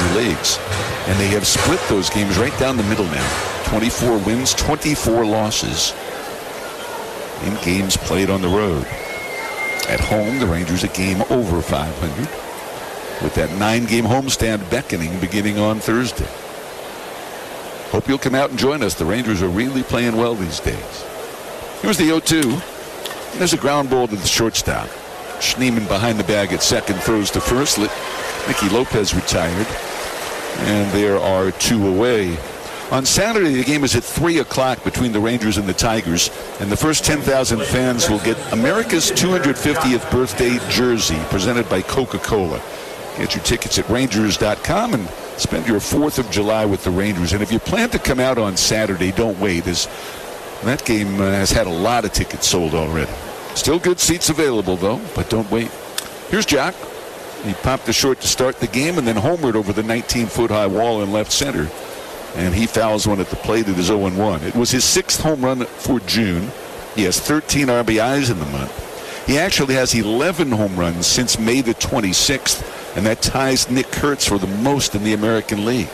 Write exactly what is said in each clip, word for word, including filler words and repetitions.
major leagues. And they have split those games right down the middle now. twenty-four wins, twenty-four losses in games played on the road. At home, the Rangers a game over five hundred, with that nine-game homestand beckoning beginning on Thursday. Hope you'll come out and join us. The Rangers are really playing well these days. Here's the oh two. There's a ground ball to the shortstop. Schneemann behind the bag at second, throws to first. Nicky Lopez retired, and there are two away. On Saturday, the game is at three o'clock between the Rangers and the Tigers, and the first ten thousand fans will get America's two hundred fiftieth birthday jersey presented by Coca-Cola. Get your tickets at Rangers dot com and spend your fourth of July with the Rangers. And if you plan to come out on Saturday, don't wait, as that game uh, has had a lot of tickets sold already. Still good seats available, though, but don't wait. Here's Jock. He popped the short to start the game and then homered over the nineteen-foot-high wall in left center. And he fouls one at the plate. It is oh and one. It was his sixth home run for June. He has thirteen R B Is in the month. He actually has eleven home runs since May the twenty-sixth, and that ties Nick Kurtz for the most in the American League.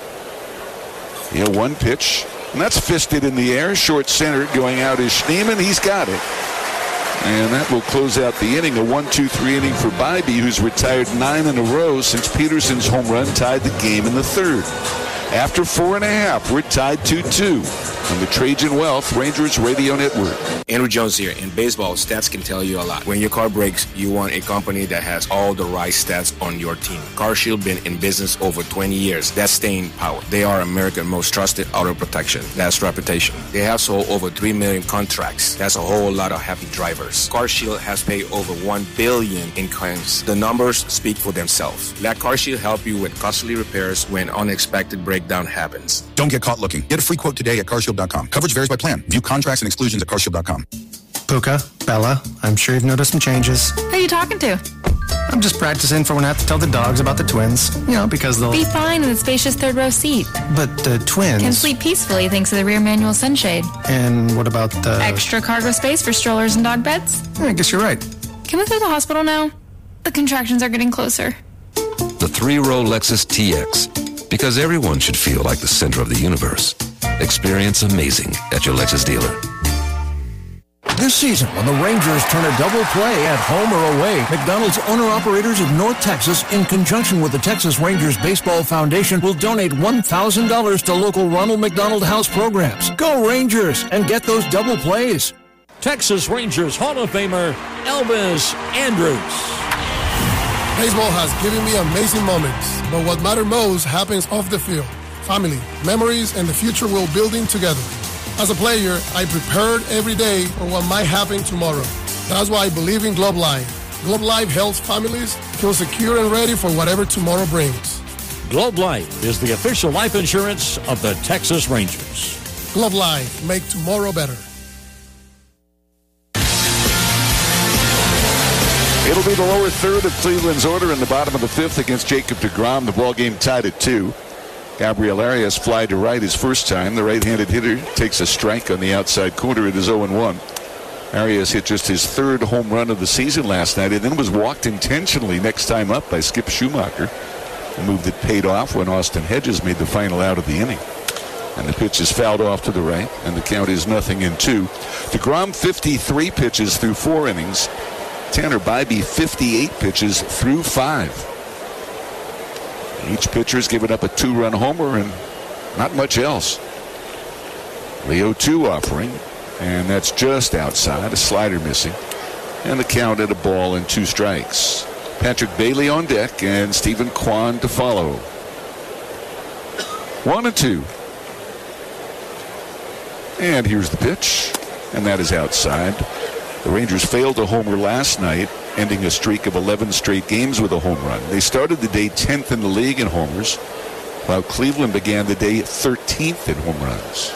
You know, one pitch, and that's fisted in the air. Short center going out is Schneemann. He's got it. And that will close out the inning, a one two three inning for Bybee, who's retired nine in a row since Peterson's home run tied the game in the third. After four and a half, we're tied two two on the Trajan Wealth Rangers Radio Network. Andrew Jones here. In baseball, stats can tell you a lot. When your car breaks, you want a company that has all the right stats on your team. CarShield been in business over twenty years. That's staying power. They are America's most trusted auto protection. That's reputation. They have sold over three million contracts. That's a whole lot of happy drivers. CarShield has paid over one billion dollars in claims. The numbers speak for themselves. Let CarShield help you with costly repairs when unexpected breakdown happens. Don't get caught looking. Get a free quote today at car shield dot com. Coverage varies by plan. View contracts and exclusions at car shield dot com. Puka, Bella, I'm sure you've noticed some changes. Who are you talking to? I'm just practicing for when I have to tell the dogs about the twins. You know, because they'll... Be fine in the spacious third row seat. But the twins... Can sleep peacefully thanks to the rear manual sunshade. And what about the... Extra cargo space for strollers and dog beds? I guess you're right. Can we go to the hospital now? The contractions are getting closer. The three-row Lexus T X. Because everyone should feel like the center of the universe. Experience amazing at your Lexus dealer. This season, when the Rangers turn a double play at home or away, McDonald's owner-operators of North Texas, in conjunction with the Texas Rangers Baseball Foundation, will donate one thousand dollars to local Ronald McDonald House programs. Go Rangers and get those double plays. Texas Rangers Hall of Famer Elvis Andrus. Baseball has given me amazing moments, but what matters most happens off the field. Family, memories, and the future we're building together. As a player, I prepared every day for what might happen tomorrow. That's why I believe in Globe Life. Globe Life helps families feel secure and ready for whatever tomorrow brings. Globe Life is the official life insurance of the Texas Rangers. Globe Life, make tomorrow better. It'll be the lower third of Cleveland's order in the bottom of the fifth against Jacob deGrom. The ball game tied at two. Gabriel Arias fly to right his first time. The right-handed hitter takes a strike on the outside corner. It is oh and one. Arias hit just his third home run of the season last night and then was walked intentionally next time up by Skip Schumacher. A move that paid off when Austin Hedges made the final out of the inning. And the pitch is fouled off to the right, and the count is nothing in two. deGrom fifty-three pitches through four innings. Tanner Bybee fifty-eight pitches through five. Each pitcher's given up a two-run homer and not much else. The oh two offering, and that's just outside, a slider missing. And the count at a ball and two strikes. Patrick Bailey on deck and Stephen Kwan to follow. One and two. And here's the pitch, and that is outside. The Rangers failed a homer last night, ending a streak of eleven straight games with a home run. They started the day tenth in the league in homers, while Cleveland began the day thirteenth in home runs.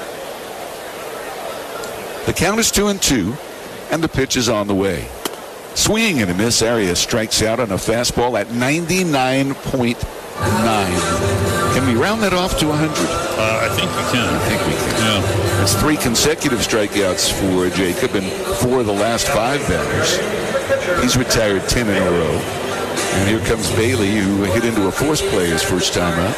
The count is two and two, and the pitch is on the way. Swinging and a miss, Arias strikes out on a fastball at ninety-nine point nine. Can we round that off to one hundred? Uh, I think we can. I think we can. Yeah. It's three consecutive strikeouts for Jacob and four of the last five batters. He's retired ten in a row. And here comes Bailey, who hit into a force play his first time out.